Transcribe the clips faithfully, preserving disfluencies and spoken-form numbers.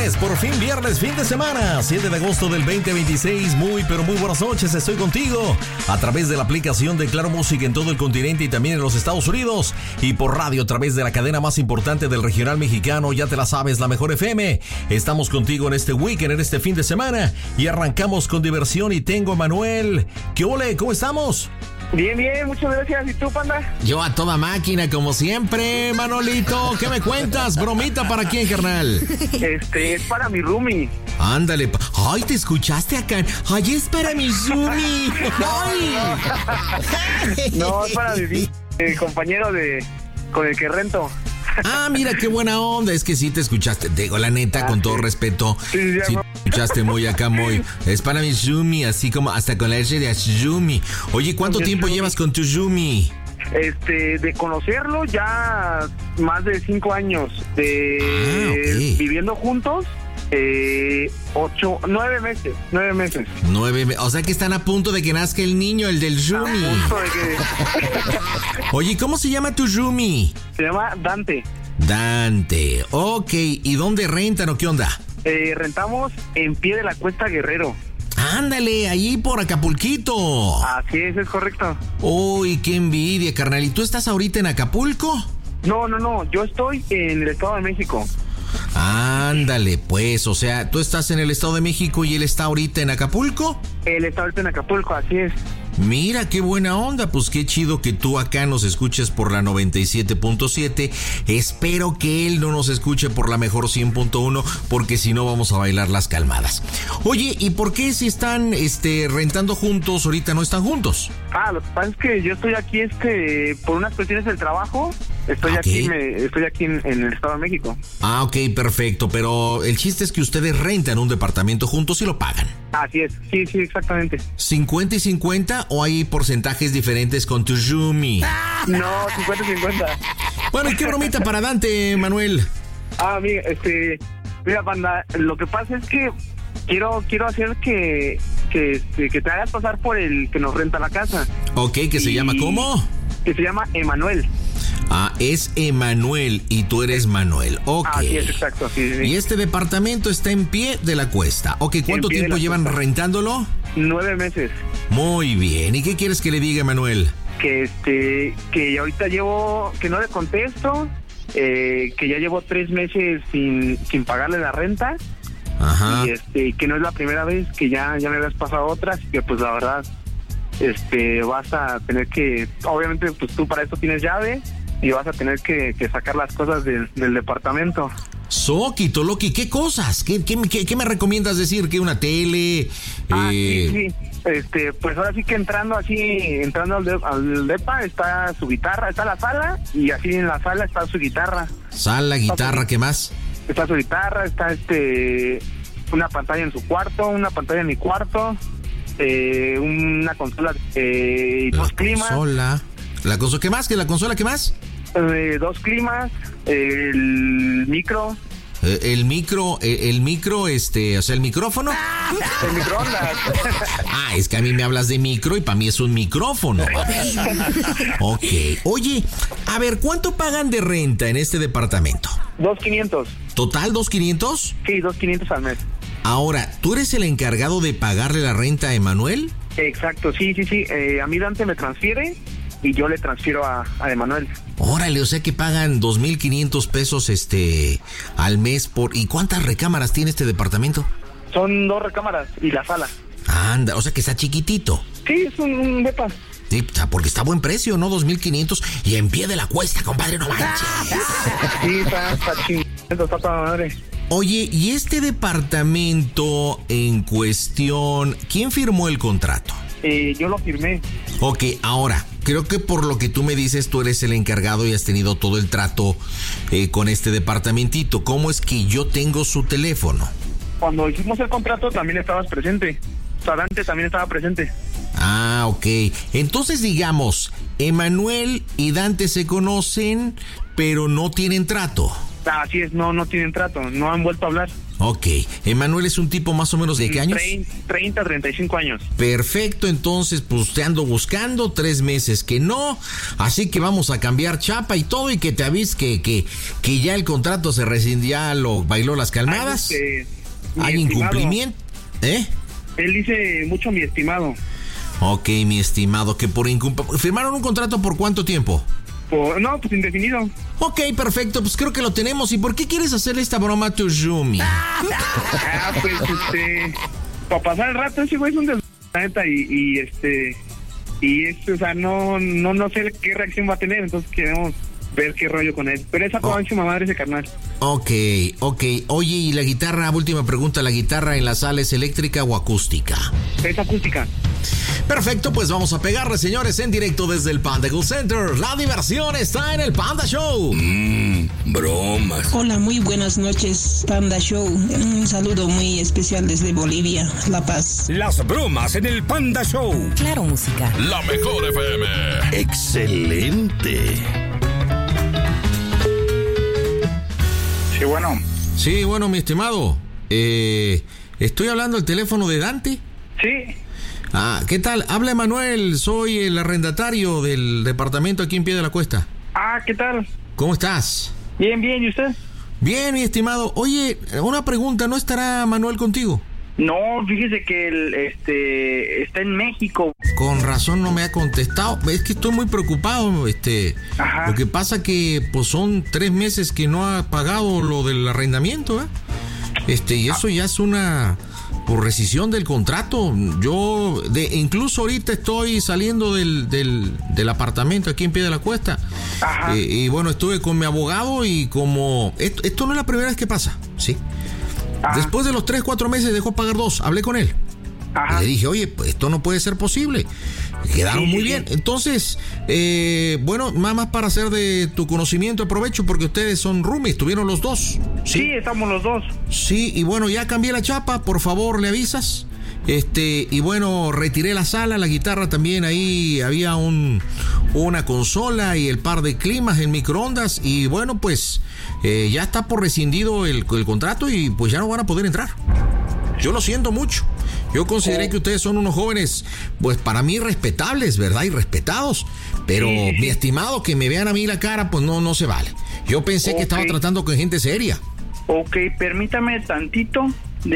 viernes, por fin viernes, fin de semana, siete de agosto del veinte veintiséis. Muy, pero muy buenas noches, estoy contigo a través de la aplicación de Claro Música en todo el continente y también en los Estados Unidos, y por radio a través de la cadena más importante del regional mexicano, ya te la sabes, la Mejor F M. Estamos contigo en este weekend, en este fin de semana, y arrancamos con diversión. Y tengo a Manuel. ¿Qué ole? ¿Cómo estamos? Bien, bien, muchas gracias. ¿Y tú, Panda? Yo a toda máquina, como siempre, Manolito. ¿Qué me cuentas? ¿Bromita para quién, carnal? Este, es para mi roomie. Ándale. Ay, ¿te escuchaste acá? Ay, es para mi roomie. Ay. No, es para mi eh, compañero de con el que rento. Ah, mira, qué buena onda. Es que sí te escuchaste. Digo, la neta, ah, con sí. todo respeto. Sí, sí, sí te escuchaste muy acá, muy. Es para mi Yumi, así como hasta con la R de Yumi. Oye, ¿cuánto Con tiempo Yumi. llevas con tu Yumi? Este, de conocerlo ya más de cinco años. De Ah, ok. viviendo juntos, eh, ocho, nueve meses, nueve meses. Nueve, me- o sea que están a punto de que nazca el niño, el del A Yumi. punto de que Oye, ¿cómo se llama tu Yumi? se llama Dante. Dante. Ok, ¿y dónde rentan o qué onda? Eh, rentamos en Pie de la Cuesta Guerrero. Ándale, ahí por Acapulquito. Así es, es correcto. Uy, qué envidia, carnal. ¿Y tú estás ahorita en Acapulco? No, no, no, yo estoy en el Estado de México. Ándale, pues, o sea, tú estás en el Estado de México y él está ahorita en Acapulco. Él está ahorita en Acapulco, así es. Mira, qué buena onda, pues qué chido que tú acá nos escuches por la noventa y siete punto siete. Espero que él no nos escuche por la mejor cien punto uno, porque si no vamos a bailar las calmadas. Oye, ¿y por qué si están este, rentando juntos, ahorita no están juntos? Ah, lo que pasa es que yo estoy aquí este por unas cuestiones del trabajo. Estoy Ok. aquí, me, estoy aquí en, en el Estado de México. Ah, ok, perfecto, pero el chiste es que ustedes rentan un departamento juntos y lo pagan. Así es, sí, sí, exactamente. ¿cincuenta y cincuenta o hay porcentajes diferentes con tu Yumi? No, cincuenta cincuenta. Bueno, ¿y qué bromita para Dante, Manuel? Ah, mira, este, mira, Panda, lo que pasa es que quiero quiero hacer que que, este, que te hagas pasar por el que nos renta la casa. Ok, ¿que se Y- llama cómo? Que se llama Emanuel. Ah, es Emanuel y tú eres Manuel. Ok. Así es, exacto, sí, sí, sí. Y este departamento está en Pie de la Cuesta. Ok, ¿cuánto En Pie de tiempo la llevan Cuesta. rentándolo? Nueve meses. Muy bien. ¿Y qué quieres que le diga, Manuel? Que este, que ahorita llevo, que no le contesto, eh, que ya llevo tres meses sin, sin pagarle la renta. Ajá. Y este, que no es la primera vez, que ya, ya me habías pasado otras, que pues la verdad, este, vas a tener que, obviamente pues tú para esto tienes llave y vas a tener que, que sacar las cosas del, del departamento. Soquito, Loki, ¿qué cosas? ¿Qué, qué, qué, qué me recomiendas decir? ¿Que una tele? Ah, Eh, sí, sí. Este, pues ahora sí que entrando así, entrando al, de- al depa está su guitarra, está la sala y así en la sala está su guitarra. Sala, guitarra, ¿qué más? Está su guitarra, está este una pantalla en su cuarto, una pantalla en mi cuarto, eh, una consola, eh, La dos climas, consola. ¿La consola? ¿Qué más? ¿Que la consola qué más? eh, dos climas, el micro, Eh, el micro, eh, el micro, este, o sea, el micrófono. el microondas. Ah, es que a mí me hablas de micro y para mí es un micrófono. Ok. Oye, a ver, ¿cuánto pagan de renta en este departamento? dos quinientos. ¿Total dos quinientos? Sí, dos quinientos al mes. Ahora, ¿tú eres el encargado de pagarle la renta a Emanuel? Exacto, sí, sí, sí. Eh, a mí Dante me transfiere y yo le transfiero a, a Emanuel. Órale, o sea que pagan dos mil quinientos pesos este al mes por... ¿Y cuántas recámaras tiene este departamento? Son dos recámaras y la sala. Anda, o sea que está chiquitito. Sí, es un, un depa. Sí, o sea, porque está a buen precio, ¿no? dos mil quinientos y en Pie de la Cuesta, compadre, no manches. Sí, está, está chingado, está toda madre. Oye, ¿y este departamento en cuestión, quién firmó el contrato? Eh, yo lo firmé. Ok, ahora, creo que por lo que tú me dices, tú eres el encargado y has tenido todo el trato eh, con este departamentito. ¿Cómo es que yo tengo su teléfono? Cuando hicimos el contrato también estabas presente. O sea, Dante también estaba presente. Ah, ok. Entonces, digamos, Emanuel y Dante se conocen, pero no tienen trato. Así es, no, no tienen trato, no han vuelto a hablar. Ok, Emanuel es un tipo más o menos de qué años? treinta, treinta y cinco años. Perfecto, entonces pues te ando buscando, tres meses que no, así que vamos a cambiar chapa y todo y que te avise que, que, que ya el contrato se rescindió, ya lo bailó las calmadas. Ay, este, hay incumplimiento, ¿eh? Él dice mucho mi estimado. Ok, mi estimado, que por incumplimiento, ¿firmaron un contrato por cuánto tiempo? Por, no, pues indefinido. Ok, perfecto, pues creo que lo tenemos. ¿Y por qué quieres hacerle esta broma a tu Yumi? Ah, pues este, para pasar el rato, ese güey es un des... neta, y, y este, y este, o sea, no, no, no sé qué reacción va a tener, entonces queremos ver qué rollo con él. Pero esa toda encima madre ese carnal. Ok, ok. Oye, ¿y la guitarra? Última pregunta, ¿la guitarra en la sala es eléctrica o acústica? Es acústica. Perfecto, pues vamos a pegarle, señores, en directo desde el Panda Cool Center. La diversión está en el Panda Show. Mmm, bromas. Hola, muy buenas noches, Panda Show. Un saludo muy especial desde Bolivia, La Paz. Las bromas en el Panda Show. Claro, música. La mejor F M. Excelente. Sí, bueno. Sí, bueno, mi estimado. Eh, estoy hablando al teléfono de Dante. Sí. Ah, ¿qué tal? Habla Emanuel, soy el arrendatario del departamento aquí en Pie de la Cuesta. Ah, ¿qué tal? ¿Cómo estás? Bien, bien, ¿y usted? Bien, mi estimado. Oye, una pregunta, ¿no estará Manuel contigo? No, fíjese que el, este, está en México. Con razón no me ha contestado. Es que estoy muy preocupado. Este, Ajá. Lo que pasa que pues son tres meses que no ha pagado lo del arrendamiento, ¿eh? Este, y eso ya es una por rescisión del contrato. Yo, de, incluso ahorita estoy saliendo del, del, del apartamento aquí en Pie de la Cuesta. Ajá. Eh, y bueno, estuve con mi abogado y como esto, esto no es la primera vez que pasa, ¿sí? Ajá. Después de los tres, cuatro meses dejó pagar dos. Hablé con él. Ajá. Y le dije, oye, pues esto no puede ser posible. Quedaron Sí, muy sí, bien. sí. Entonces, eh, bueno, nada más para hacer de tu conocimiento, aprovecho porque ustedes son roomies, estuvieron los dos. Sí, estamos los dos. Sí, y bueno, ya cambié la chapa, por favor, le avisas. Este, y bueno, retiré la sala, la guitarra también, ahí había un una consola y el par de climas en microondas, y bueno, pues eh, ya está por rescindido el, el contrato y pues ya no van a poder entrar. Yo lo siento mucho. Yo consideré que ustedes son unos jóvenes, pues para mí respetables, ¿verdad? Y respetados. Pero, Sí, sí. mi estimado, que me vean a mí la cara, pues no, no se vale. Yo pensé que Ok. estaba tratando con gente seria. Ok, permítame tantito.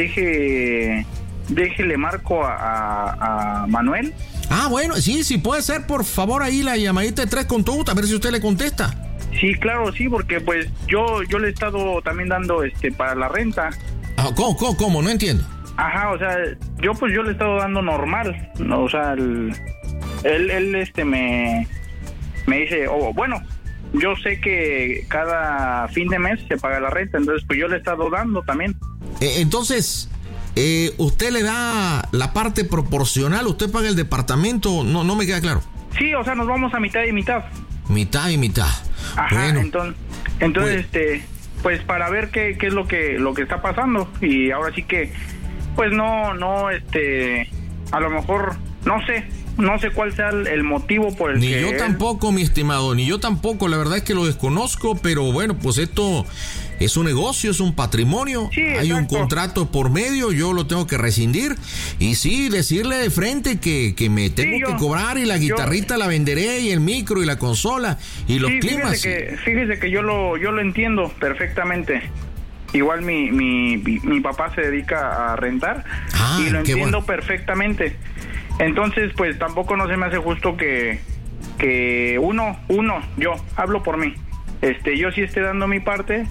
Deje, déjele marco a, a, a Manuel. Ah, bueno, sí, sí puede ser, por favor, ahí la llamadita de tres con tú, a ver si usted le contesta. Sí, claro, sí, porque pues yo yo le he estado también dando este para la renta. Ah, ¿cómo, cómo, cómo? No entiendo. Ajá, o sea, yo pues yo le he estado dando normal, ¿no? O sea, el- él, él este me, me dice, oh, bueno, yo sé que cada fin de mes se paga la renta, entonces pues yo le he estado dando también. Eh, entonces, eh, usted le da la parte proporcional, usted paga el departamento, no, no me queda claro. Sí, o sea, nos vamos a mitad y mitad. Mitad y mitad. Ajá, Bueno, entonces, entonces pues- este, pues para ver qué, qué es lo que lo que está pasando, y ahora sí que pues no no este a lo mejor no sé, no sé cuál sea el, el motivo por el ni que yo él- tampoco, mi estimado, ni yo tampoco, la verdad es que lo desconozco, pero bueno, pues esto es un negocio, es un patrimonio, Sí, hay un exacto. contrato por medio, yo lo tengo que rescindir, y sí, decirle de frente que, que me tengo yo- que cobrar, y la yo- guitarrita la venderé, y el micro, y la consola, y los Sí, climas. fíjese que, fíjese que yo lo, yo lo entiendo perfectamente. Igual mi, mi, mi, mi papá se dedica a rentar Ah, y lo qué entiendo bueno. perfectamente. Entonces, pues tampoco no se me hace justo que, que uno, uno, yo, hablo por mí. Este, yo sí esté dando mi parte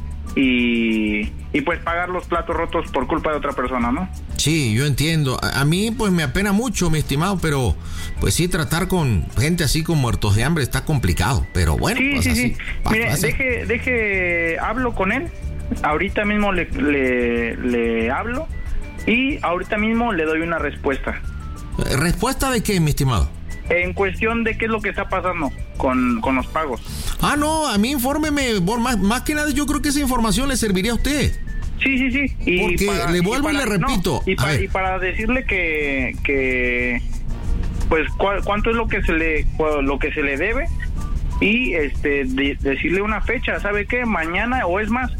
y, y pues pagar los platos rotos por culpa de otra persona, ¿no? Sí, yo entiendo. A, a mí pues me apena mucho, mi estimado, pero pues sí, tratar con gente así con muertos de hambre está complicado. Pero bueno, Sí, pues sí, así sí. pa- Mire, pasa. deje, deje, hablo con él. Ahorita mismo le, le, le hablo y ahorita mismo le doy una respuesta. Eh, ¿Respuesta de qué, mi estimado? En cuestión de qué es lo que está pasando con, con los pagos. Ah, no, a mí infórmeme, por más, más que nada yo creo que esa información le serviría a usted. Sí, sí, sí. Y Porque le vuelvo y le repito, y, a para, ver. y para decirle que, que pues cuál- cuánto es lo que se le cu- lo que se le debe y este de- decirle una fecha, ¿sabe qué? Mañana o es más,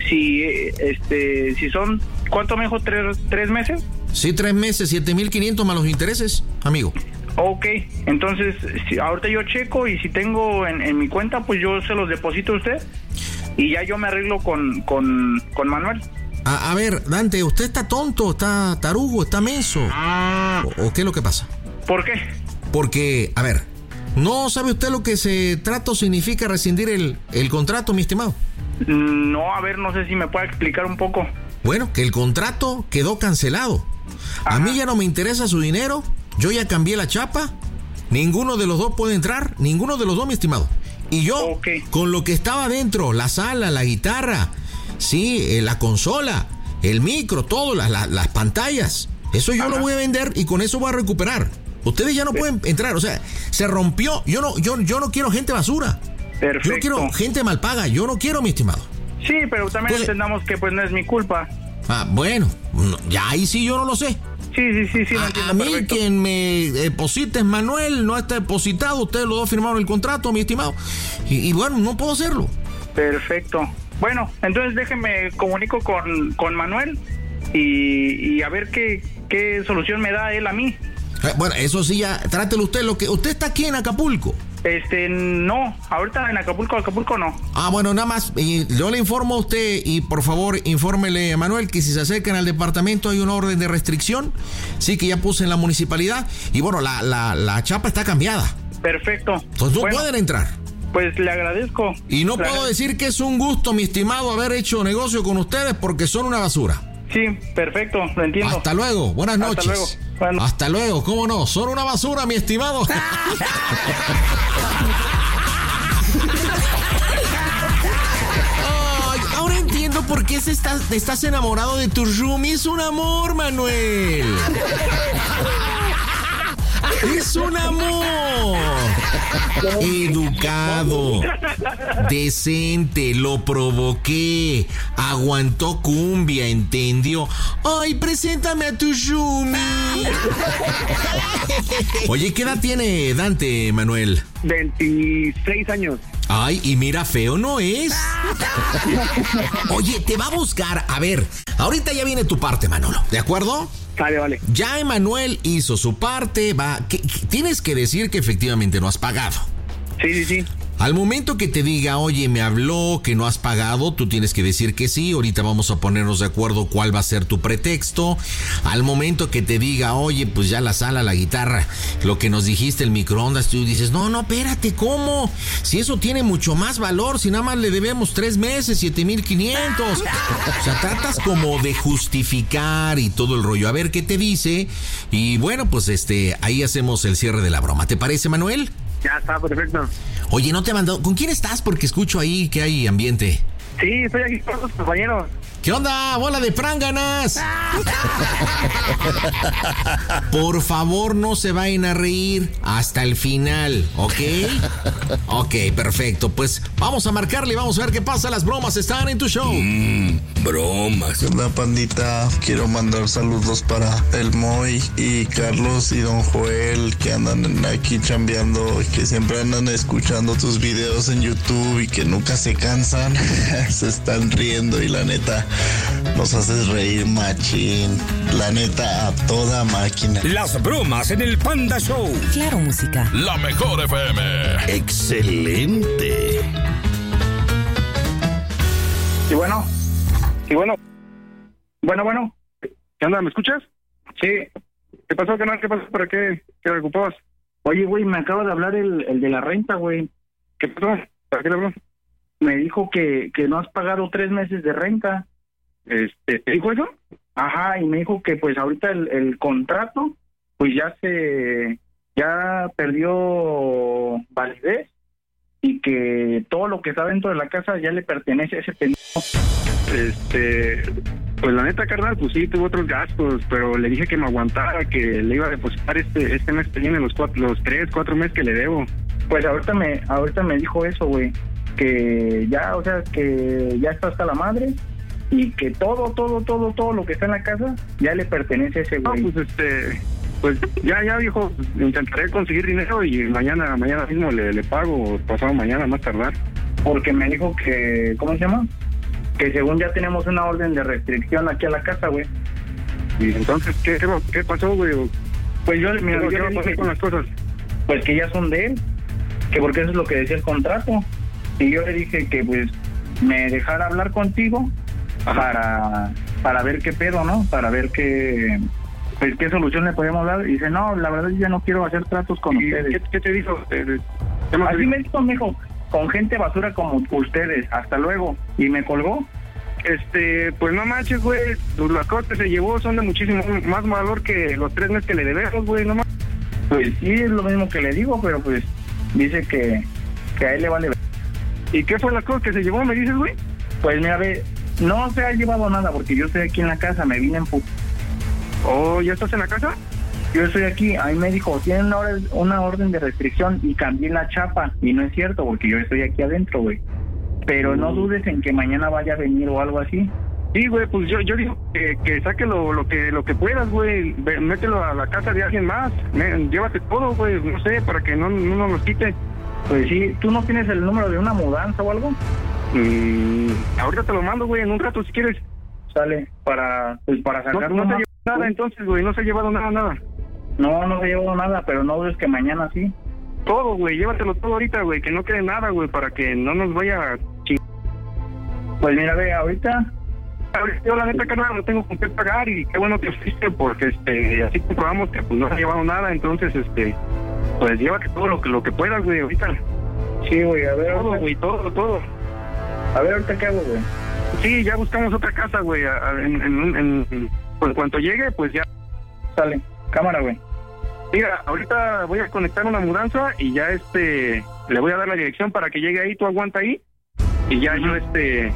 si, este, si son, ¿cuánto me dijo? ¿Tres, tres meses? Sí, tres meses, siete mil quinientos más los intereses, amigo. Ok, entonces, si, ahorita yo checo y si tengo en, en mi cuenta, pues yo se los deposito a usted y ya yo me arreglo con, con, con Manuel. A, a ver, Dante, ¿usted está tonto, está tarugo, está menso? ¿O, ¿O qué es lo que pasa? ¿Por qué? Porque, a ver, ¿no sabe usted lo que ese trato significa rescindir el, el contrato, mi estimado? No, a ver, no sé si me puede explicar un poco. Bueno, que el contrato quedó cancelado. Ajá. A mí ya no me interesa su dinero, yo ya cambié la chapa, ninguno de los dos puede entrar, ninguno de los dos, mi estimado. Y yo, okay, con lo que estaba dentro, la sala, la guitarra, sí, eh, la consola, el micro, todo, la, la, las pantallas, eso yo Ajá. lo voy a vender y con eso voy a recuperar. Ustedes ya no sí. pueden entrar, o sea, se rompió. Yo no, yo, yo no quiero gente basura. Perfecto. Yo no quiero gente mal paga, yo no quiero, mi estimado. Sí, pero también pues, entendamos que pues no es mi culpa. Ah, bueno, ya ahí sí yo no lo sé. Sí, sí, sí, sí, lo a, entiendo, a mí perfecto. Quien me deposite es Manuel, no está depositado, ustedes los dos firmaron el contrato, mi estimado. Y, y bueno, no puedo hacerlo. Perfecto. Bueno, entonces déjeme comunico con, con Manuel y, y a ver qué, qué solución me da él a mí. Eh, bueno, eso sí, ya, trátelo usted. Lo que usted está aquí en Acapulco. Este, no, ahorita en Acapulco, Acapulco no. Ah, bueno, nada más, y yo le informo a usted y por favor infórmele a Manuel que si se acercan al departamento hay una orden de restricción, sí, que ya puse en la municipalidad y bueno, la, la, la chapa está cambiada. Perfecto. Entonces no bueno, pueden entrar. Pues le agradezco. Y no le puedo agradezco. decir que es un gusto, mi estimado, haber hecho negocio con ustedes porque son una basura. Sí, perfecto, lo entiendo. Hasta luego, buenas noches. Hasta luego. Bueno. Hasta luego, ¿cómo no? Son una basura, mi estimado. Ay, ahora entiendo por qué se está, estás enamorado de tu roomie. Es un amor, Manuel. Es un amor. Educado, decente, lo provoqué, aguantó cumbia, entendió. Ay, preséntame a tu roomie. Oye, ¿qué edad tiene Dante, Manuel? veintiséis años. Ay, y mira, feo no es. Oye, te va a buscar. A ver, ahorita ya viene tu parte, Manolo, ¿de acuerdo? Vale, vale. Ya Emanuel hizo su parte, va. ¿Qué, qué, tienes que decir que efectivamente no has pagado. Sí, sí, sí. Al momento que te diga, oye, me habló que no has pagado, tú tienes que decir que sí. Ahorita vamos a ponernos de acuerdo cuál va a ser tu pretexto. Al momento que te diga, oye, pues ya la sala, la guitarra, lo que nos dijiste, el microondas, tú dices, no, no, espérate, ¿cómo? Si eso tiene mucho más valor, si nada más le debemos tres meses, siete mil quinientos. O sea, tratas como de justificar y todo el rollo. A ver qué te dice. Y bueno, pues este, ahí hacemos el cierre de la broma. ¿Te parece, Manuel? Ya está, perfecto. Oye, no te mandó. ¿Con quién estás? Porque escucho ahí que hay ambiente. Sí, estoy aquí con los compañeros. ¿Qué onda, bola de pránganas? Por favor, no se vayan a reír hasta el final, ¿ok? Ok, perfecto. Pues vamos a marcarle y vamos a ver qué pasa. Las bromas están en tu show. Mmm, bromas. ¿Qué onda, pandita? Quiero mandar saludos para el Moy y Carlos y Don Joel, que andan aquí chambeando y que siempre andan escuchando tus videos en YouTube y que nunca se cansan. Se están riendo y la neta nos haces reír machín. La neta, a toda máquina. Las bromas en el Panda Show. Claro, música. La mejor F M. Excelente. Y bueno. Y bueno. Bueno, bueno. ¿Qué onda? ¿Me escuchas? Sí. ¿Qué pasó, canal? ¿Qué pasó? ¿Para qué? ¿Qué me ocupabas? Oye, güey, me acaba de hablar el, el de la renta, güey. ¿Qué pasó? ¿Para qué le habló? Me dijo que, que no has pagado tres meses de renta. Este, ¿te dijo eso? Ajá, y me dijo que pues ahorita el, el contrato pues ya se ya perdió validez y que todo lo que está dentro de la casa ya le pertenece a ese pendejo. Este, pues la neta, carnal, pues sí, tuvo otros gastos, pero le dije que me aguantara, que le iba a depositar este este mes que viene los cuatro, los tres, cuatro meses que le debo. Pues ahorita me ahorita me dijo eso, güey, que ya, o sea, que ya está hasta la madre y que todo, todo, todo, todo lo que está en la casa ya le pertenece a ese güey. No, pues este, pues ya, ya, viejo, intentaré conseguir dinero y mañana, mañana mismo le, le pago, pasado mañana más tardar. Porque me dijo que, ¿cómo se llama? que según ya tenemos una orden de restricción aquí a la casa, güey. Y entonces, ¿qué, qué, qué pasó, güey? Pues yo, mira, ¿Qué yo va a le pasar dije, con las cosas? pues que ya son de él, que porque eso es lo que decía el contrato. Y yo le dije que pues me dejara hablar contigo para para ver qué pedo, ¿no? Para ver qué pues qué solución le podemos dar. Y dice, no, la verdad yo ya no quiero hacer tratos con ¿Y ustedes. ¿Qué, qué te dijo? Eh, ¿qué más te Así dijo? me dijo, mijo, con gente basura como ustedes, hasta luego. Y me colgó. Este, pues no manches, güey, pues las cosas que se llevó son de muchísimo más valor que los tres meses que le debemos, güey, no manches. Pues sí, es lo mismo que le digo, pero pues dice que, que a él le vale. ¿Y qué fue las cosas que se llevó, me dices, güey? Pues mira, ve, no se ha llevado nada porque yo estoy aquí en la casa, me vine en pu... ¿Oh, ya estás en la casa? Yo estoy aquí, a mí me dijo, tienen una orden, una orden de restricción y cambié la chapa. Y no es cierto, porque yo estoy aquí adentro, güey. Pero no dudes en que mañana vaya a venir o algo así. Sí, güey, pues yo, yo digo que, que saque lo, lo que lo que puedas, güey. Ve, mételo a la casa de alguien más. Me, llévate todo, güey, no sé, para que no, no nos los quite. Pues sí, ¿tú no tienes el número de una mudanza o algo? Mm, ahorita te lo mando, güey, en un rato si quieres. Sale, para, pues para No, sacarlo. no se ha más. llevado nada entonces, güey, no se ha llevado nada, nada. No, no se ha llevado nada, pero no dudes que mañana sí. Todo, güey, llévatelo todo ahorita, güey, que no quede nada, güey, para que no nos vaya a chingar. Pues mira, ve, ahorita... Ahorita yo la neta, carnal, no tengo con qué pagar y qué bueno que fuiste porque este así comprobamos que pues no se ha llevado nada, entonces este pues llévate todo lo que lo que puedas, güey, ahorita. Sí, güey, a ver... Todo, ahorita- güey, todo, todo. A ver, ahorita qué hago, güey. Sí, ya buscamos otra casa, güey, a- a- en, en, en, en- pues, en cuanto llegue, pues ya. Sale, cámara, güey. Mira, ahorita voy a conectar una mudanza y ya este le voy a dar la dirección para que llegue ahí, tú aguanta ahí y ya yo este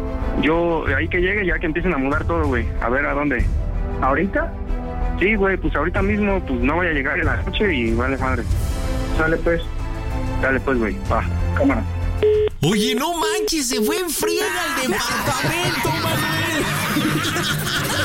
yo ahí que llegue ya que empiecen a mudar todo, güey, a ver a dónde. ¿Ahorita? Sí, güey, pues ahorita mismo pues no voy a llegar en la noche y vale madre. Sale, pues, Dale pues, güey, va. cámara. Oye, no manches, se fue en friega al departamento, Manuel.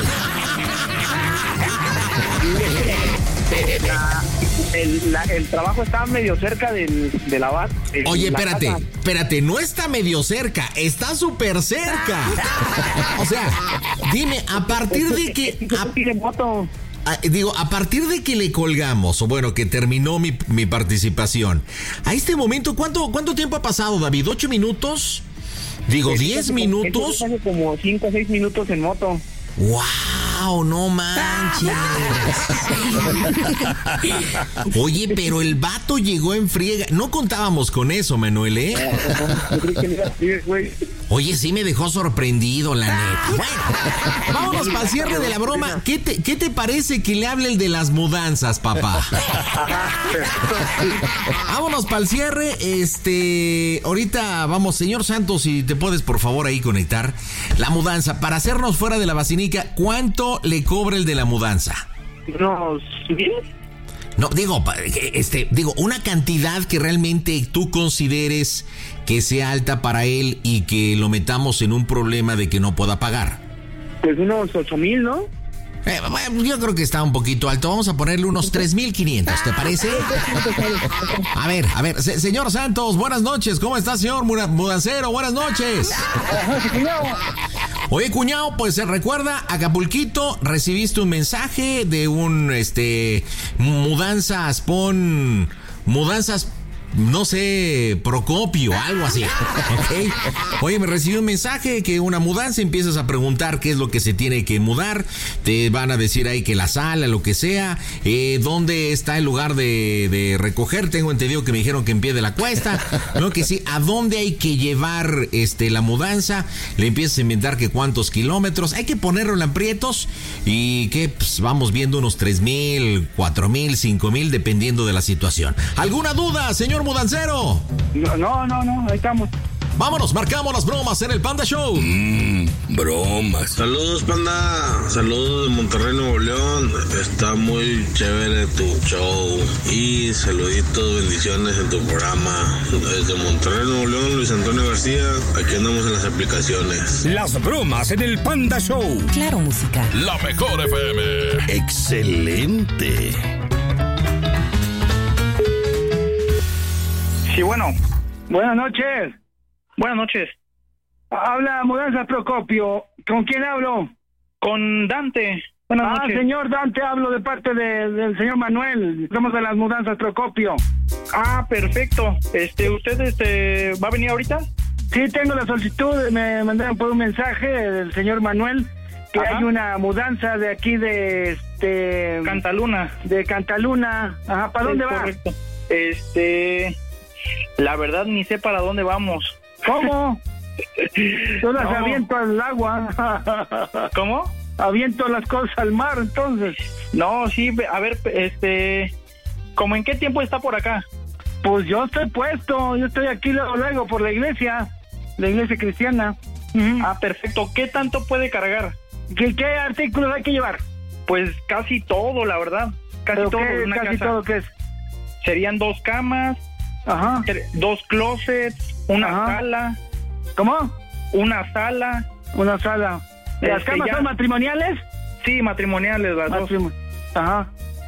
El, la- el trabajo está medio cerca del, de la base. de Oye, la espérate, casa. espérate, no está medio cerca, está súper cerca. O sea, dime, a partir de que... No tiene moto. a- digo, a partir de que le colgamos, o bueno, que terminó mi, mi participación, a este momento, ¿cuánto, ¿cuánto tiempo ha pasado, David? ¿Ocho minutos? Digo, diez minutos. Hace como cinco o seis minutos en moto. ¡Wow! ¡No manches! Oye, pero el vato llegó en friega. No contábamos con eso, Manuel, ¿eh? Yo creí que le iba a decir, güey. Oye, sí me dejó sorprendido, la neta. Bueno, vámonos para el cierre de la broma. ¿Qué te, ¿Qué te parece que le hable el de las mudanzas, papá? Vámonos para el cierre. Este, ahorita vamos, señor Santos, si te puedes por favor ahí conectar la mudanza. Para hacernos fuera de la vacinica, ¿cuánto le cobra el de la mudanza? Unos mil. No, digo, pa- este, digo, una cantidad que realmente tú consideres que sea alta para él y que lo metamos en un problema de que no pueda pagar. Pues unos ocho mil, ¿no? Eh, bueno, yo creo que está un poquito alto. Vamos a ponerle unos tres mil quinientos, ¿te parece? A ver, a ver, se- señor Santos, buenas noches. ¿Cómo está, señor Mura- mudancero? Buenas noches. Oye, cuñado, pues se recuerda, Acapulquito, recibiste un mensaje de un, este, mudanzas, pon, mudanzas, no sé, Procopio, algo así, ¿ok? Oye, me recibí un mensaje que una mudanza, empiezas a preguntar qué es lo que se tiene que mudar, te van a decir ahí que la sala, lo que sea, eh, dónde está el lugar de, de recoger, tengo entendido que me dijeron que en pie de la cuesta, ¿no? Que sí, a dónde hay que llevar este la mudanza, le empiezas a inventar que cuántos kilómetros, hay que ponerlo en aprietos y que pues, vamos viendo unos tres mil, cuatro mil, cinco mil, dependiendo de la situación. ¿Alguna duda, señor mudancero? No, no, no, no, ahí estamos. Vámonos, marcamos las bromas en el Panda Show. Mmm, bromas. Saludos, panda. Saludos de Monterrey, Nuevo León. Está muy chévere tu show. Y saluditos, bendiciones en tu programa. Desde Monterrey, Nuevo León, Luis Antonio García. Aquí andamos en las aplicaciones. Las bromas en el Panda Show. Claro, música. La mejor F M. Excelente. Sí, bueno. Buenas noches. Buenas noches. Habla Mudanza Procopio. ¿Con quién hablo? Con Dante. Buenas ah, noches. Señor Dante, hablo de parte de, del señor Manuel. Somos de las Mudanzas Procopio. Ah, perfecto. Este, ¿usted este va a venir ahorita? Sí, tengo la solicitud. Me mandaron por un mensaje del señor Manuel que Ajá. hay una mudanza de aquí de este Cantaluna. De Cantaluna. Ajá, ¿para dónde va? Correcto. Este, la verdad ni sé para dónde vamos. ¿Cómo? Yo las No. aviento al agua. ¿Cómo? Aviento las cosas al mar, entonces. No, sí, a ver, este, ¿cómo en qué tiempo está por acá? Pues yo estoy puesto, yo estoy aquí luego, luego por la iglesia, la iglesia cristiana. Uh-huh. Ah, perfecto. ¿Qué tanto puede cargar? ¿Qué, qué artículos hay que llevar? Pues casi todo, la verdad. Casi ¿Pero todo. qué, Una casi casa. todo qué es? Serían dos camas, Ajá. tre- dos closets, una Ajá. sala, ¿Cómo? una sala. Una sala. ¿Las Este, camas ya- son matrimoniales? Sí, matrimoniales las dos. Matrimo- Ajá.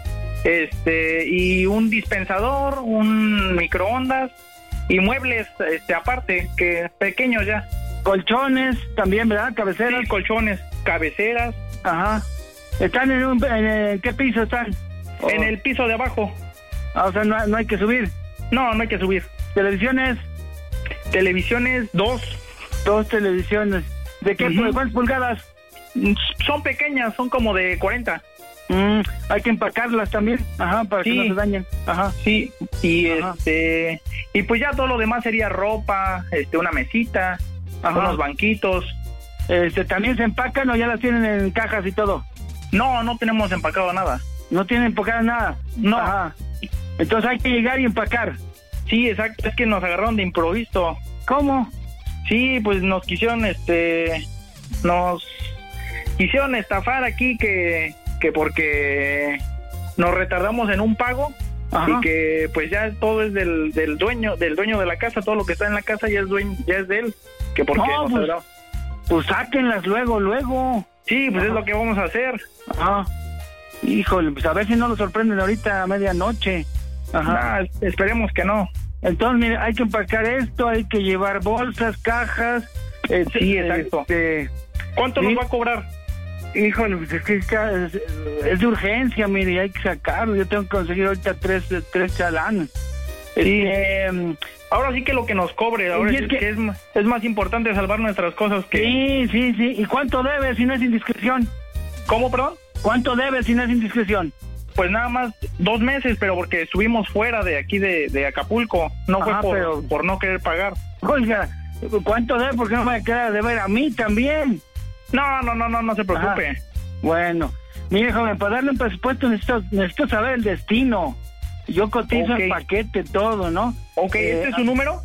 Este, y un dispensador, un microondas y muebles este aparte, que pequeños ya. Colchones también, ¿verdad? Cabeceras. Sí, colchones, cabeceras. Ajá. ¿Están en un... En, en qué piso están? En Oh. el piso de abajo. Ah, o sea, no, no hay que subir. No, no hay que subir. ¿Televisiones? Televisiones, dos. Dos televisiones. ¿De qué? Ujú. ¿De cuántas pulgadas? Son pequeñas, son como de cuarenta. Mm, hay que empacarlas también. Ajá, para Sí. que no se dañen. Ajá. Sí, y Ajá. este y pues ya todo lo demás sería ropa, este una mesita, Ajá. unos banquitos. Este, ¿también se empacan o ya las tienen en cajas y todo? No, no tenemos empacado nada. No tienen empacadas nada. No. Ajá. Entonces hay que llegar y empacar. Sí, exacto, es que nos agarraron de improviso. ¿Cómo? Sí, pues nos quisieron este nos quisieron estafar aquí que que porque nos retardamos en un pago. Ajá. Y que pues ya todo es del, del dueño del dueño de la casa, todo lo que está en la casa ya es dueño, ya es de él, que porque No, nos pues, agarramos. Pues sáquenlas luego, luego. Sí, pues Ajá. es lo que vamos a hacer. Ajá. Híjole, pues a ver si no lo sorprenden ahorita a medianoche. Ajá. Ah, esperemos que no. Entonces, mire, hay que empacar esto, hay que llevar bolsas, cajas. este, Sí, exacto. este, ¿Cuánto sí. nos va a cobrar? Híjole, pues es que es, es- es de urgencia, mire, hay que sacarlo. Yo tengo que conseguir ahorita tres, tres chalanes. Sí. Este, Ahora sí que lo que nos cobre, ahora Y sí es que, que- es, más, es más importante salvar nuestras cosas que... sí, sí, sí. ¿Y cuánto debe si no es indiscreción? ¿Cómo, perdón? ¿Cuánto debe si no es indiscreción? Pues nada más dos meses, pero porque estuvimos fuera de aquí de, de Acapulco. No Ajá, fue por, pero- por no querer pagar. Oiga, ¿cuánto debe? Porque no me queda de ver a mí también. No, no, no, no, no se preocupe. Ajá. Bueno, mire, joven, para darle un presupuesto necesito, necesito saber el destino. Yo cotizo Ok. el paquete, todo, ¿no? Ok, Eh, ¿este es su número?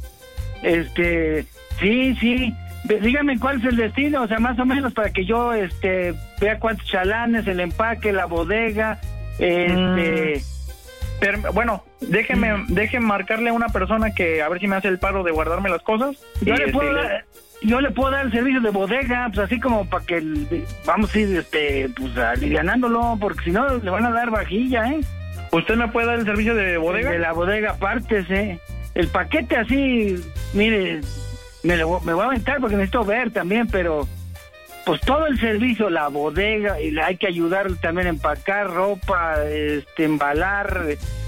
Este, sí, sí. Ve- Dígame cuál es el destino, o sea, más o menos para que yo, este, vea cuántos chalanes, el empaque, la bodega, este... Per- bueno, déjeme, Mm. déjeme marcarle a una persona que a ver si me hace el paro de guardarme las cosas. Yo Y, le este, puedo le- dar, yo le puedo dar el servicio de bodega, pues así como para que el- vamos a ir, este, pues alivianándolo, porque si no le van a dar vajilla, ¿eh? ¿Usted me puede dar el servicio de bodega? De la bodega partes, ¿eh? El paquete así, mire, me, lo, me voy a aventar porque necesito ver también, pero pues todo el servicio, la bodega, y hay que ayudar también a empacar ropa, este, embalar,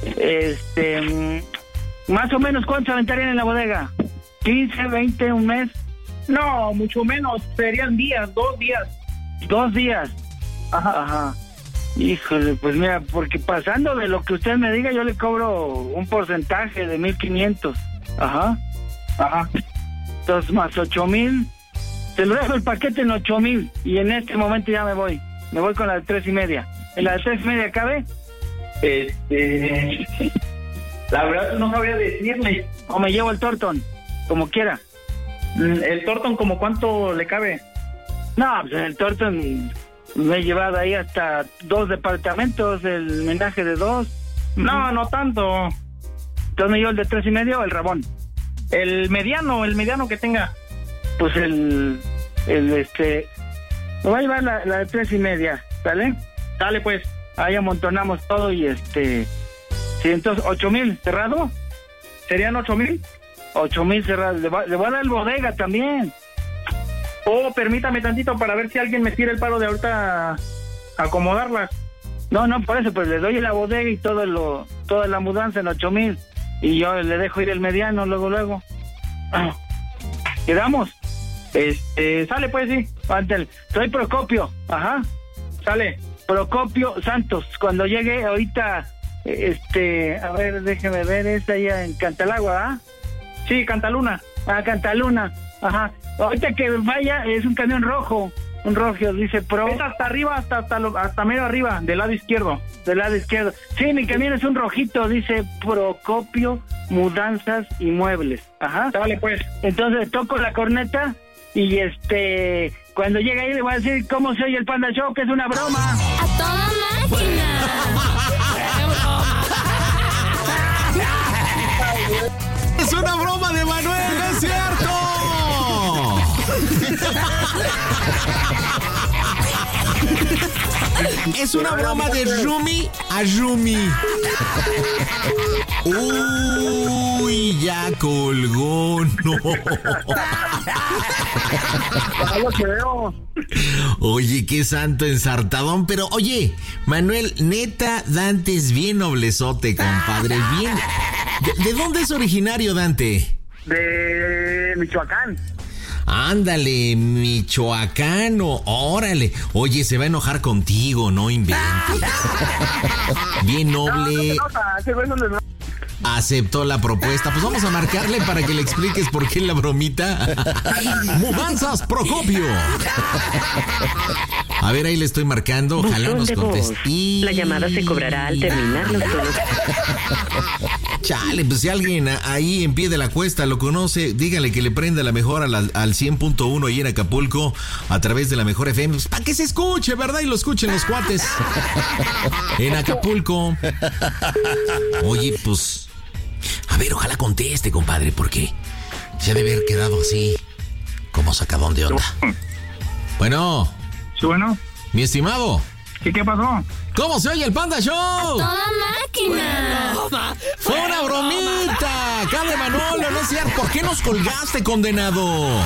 este, mm, más o menos, ¿cuánto aventarían en la bodega? ¿quince, veinte, un mes? No, mucho menos, serían días, dos días. Dos días. Ajá. Ajá. Híjole, pues mira, porque pasando de lo que usted me diga, yo le cobro un porcentaje de mil quinientos. Ajá. Ajá. Entonces, más ocho mil. Te lo dejo el paquete en ocho mil. Y en este momento ya me voy. Me voy con la de tres y media. ¿En la de tres y media cabe? Este... La verdad no sabría decirle. ¿O me llevo el tortón? Como quiera. Mm, ¿El Torton como cuánto le cabe? No, pues en el tortón me he llevado ahí hasta dos departamentos, el menaje de dos. No, no tanto. Entonces me llevo el de tres y media o el rabón. El mediano, el mediano que tenga. Pues el, el este, me voy a llevar la, la de tres y media, ¿sale? Dale pues. Ahí amontonamos todo y este, sí, entonces ocho mil cerrado, ¿Serían ocho mil? ocho mil cerrado, le, va- le voy a dar el bodega también. Oh, permítame tantito para ver si alguien me tira el paro de ahorita a acomodarlas. No, no, por eso, pues le doy la bodega y todo lo, toda la mudanza en ocho mil. Y yo le dejo ir el mediano luego, luego. Ah, ¿quedamos? Este, sale pues, sí. Antel. Soy Procopio, ajá. Sale, Procopio Santos. Cuando llegue ahorita, este, a ver, déjeme ver, es allá en Cantalagua, ¿ah? Sí, Cantaluna. Ah, Cantaluna, ajá. Ahorita que vaya, es un camión rojo. Un rojo, dice Pro. Es hasta arriba, hasta hasta, lo, hasta medio arriba, del lado izquierdo. Del lado izquierdo. Sí, mi camión es un rojito, dice Procopio, Mudanzas y Muebles. Ajá. Vale, pues. Entonces toco la corneta y este, cuando llegue ahí le voy a decir cómo se oye el Panda Show, que es una broma. ¡A toda máquina! ¡Es una broma de Manuel, no es cierto! Es una broma de Rumi a Rumi. Uy, ya colgó, no. Oye, qué santo ensartadón, pero oye, Manuel, neta, Dante es bien noblezote, compadre, bien. ¿De, de dónde es originario, Dante? De Michoacán. Ándale, michoacano, órale. Oye, se va a enojar contigo, no inventes. Bien noble. Aceptó la propuesta. Pues vamos a marcarle para que le expliques por qué la bromita. Mudanzas Procopio. A ver, ahí le estoy marcando. Ojalá nos conteste. Y... la llamada se cobrará al terminar los tonos. Chale, pues si alguien ahí en pie de la cuesta lo conoce, dígale que le prenda la mejor al, al cien punto uno ahí en Acapulco a través de la mejor F M. Pues para que se escuche, ¿verdad? Y lo escuchen los cuates en Acapulco. Oye, pues... a ver, ojalá conteste, compadre, porque se debe haber quedado así, como sacadón de onda. Bueno. Sí, bueno. Mi estimado. ¿Qué, qué pasó? ¿Cómo se oye el Panda Show? ¡A toda máquina! ¡Fue una bromita! ¡Acá de Manolo, no es cierto! ¿Por qué nos colgaste, condenado?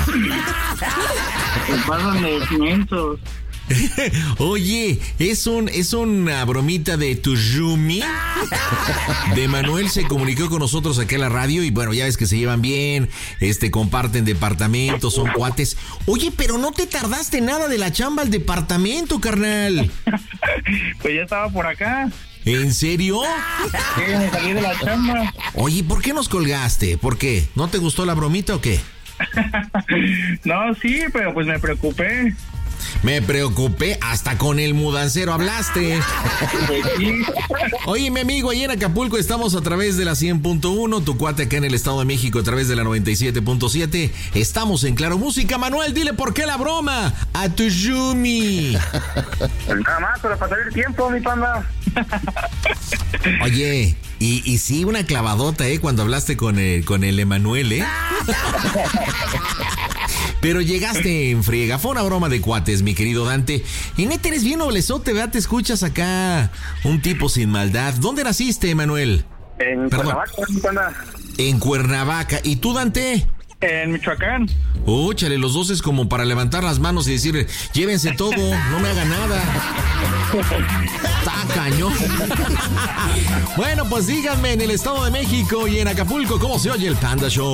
Pasan los mensos. Oye, es un es una bromita de tu Rumi. De Manuel se comunicó con nosotros aquí en la radio y bueno, ya ves que se llevan bien, este comparten departamentos, son cuates. Oye, pero no te tardaste nada de la chamba al departamento, carnal. Pues ya estaba por acá. ¿En serio? Sí, me salí de la chamba. Oye, ¿por qué nos colgaste? ¿Por qué? ¿No te gustó la bromita o qué? No, sí, pero pues me preocupé. Me preocupé, hasta con el mudancero hablaste. Oye, mi amigo, ahí en Acapulco estamos a través de la cien punto uno, tu cuate acá en el Estado de México a través de la noventa y siete punto siete. Estamos en Claro Música. Manuel, dile por qué la broma a tu Yumi. Nada más para pasar el tiempo, mi Panda. Oye, y, y sí, una clavadota, ¿eh? Cuando hablaste con el, con el Emanuel, ¿eh? Pero llegaste en friega. Fue una broma de cuates, mi querido Dante. Y neta, eres bien noblezote, ¿verdad? Te escuchas acá un tipo sin maldad. ¿Dónde naciste, Emanuel? En Perdón. Cuernavaca, mi Panda. En Cuernavaca. ¿Y tú, Dante? En Michoacán. Oh, chale, los dos es como para levantar las manos y decir, llévense todo, no me hagan nada. Está cañón. Bueno, pues díganme en el Estado de México y en Acapulco, ¿cómo se oye el Panda Show?